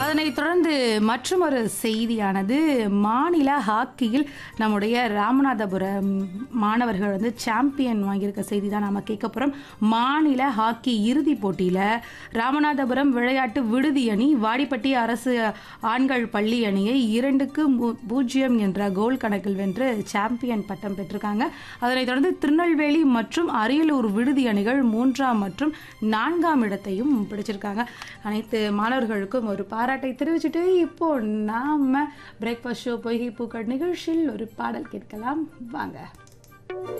அதனைத் தொடர்ந்து மற்றுமொரு செய்தியானது மாநில ஹாக்கியில் நம்முடைய ராமநாதபுரம் மாணவர்கள் வந்து சாம்பியன் வாங்கியிருக்க செய்தி தான் நாம் கேட்க போகிறோம். மாநில ஹாக்கி இறுதிப் போட்டியில் ராமநாதபுரம் விளையாட்டு விடுதி அணி வாடிப்பட்டி அரசு ஆண்கள் பள்ளி அணியை 2-0 என்ற கோல் கணக்கில் வென்று சாம்பியன் பட்டம் பெற்றிருக்காங்க. அதனைத் தொடர்ந்து திருநெல்வேலி மற்றும் அரியலூர் விடுதி அணிகள் 3ஆம் மற்றும் 4ஆம் இடத்தையும் பிடிச்சிருக்காங்க. அனைத்து மாணவர்களுக்கும் ஒரு பாராட்டை தெரிவிச்சுட்டு இப்போ நாம பிரேக்ஃபாஸ்ட் ஷோ பொய்கை பூக்கள் நிகழ்ச்சியில் ஒரு பாடல் கேட்கலாம் வாங்க.